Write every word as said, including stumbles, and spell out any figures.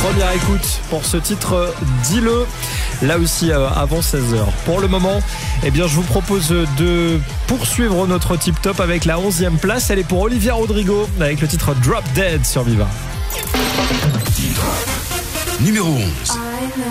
Première écoute pour ce titre, dis-le. Là aussi euh, avant seize heures. Pour le moment, eh bien, je vous propose de poursuivre notre tip top avec la onzième place. Elle est pour Olivia Rodrigo avec le titre Drop Dead sur Viva. Numéro onze.